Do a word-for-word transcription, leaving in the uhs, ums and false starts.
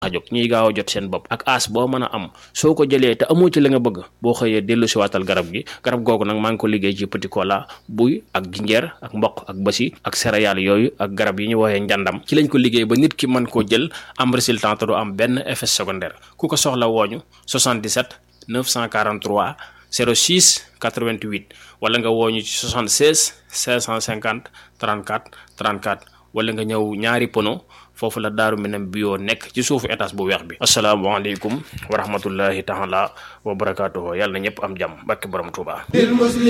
jóg ñuy gaaw a jot seen bopp ak as boo mën a am soo ko jëlee te amoo ci la nga bëgg boo xëyee dellu si waatal garab gi garab googu nag maa ngi ko liggéey ci petit cola buy ak jinjeer ak mboq ak basi ak céréales yooyu ak garab yi ñu woowee njàndam ci lañ ko liggéey ba nit ki mën koo jël am résultat te du am benn effet secondaire ku ko soxla wooñu soixante-dix-sept neuf cent quarante-trois zéro six quatre-vingt-huit wala nga wooñu ci soixante-seize cinq cent cinquante trente-quatre trente-quatre wala nga ñëw ñaari pono foofu la Daaru Minam bio nekk ci suufu étage bu weex bi. asalaamaaleykum wa rahmatullahi taala wa barakaatuhu yàlla na ñëpp am jàmm barke borom Tuuba.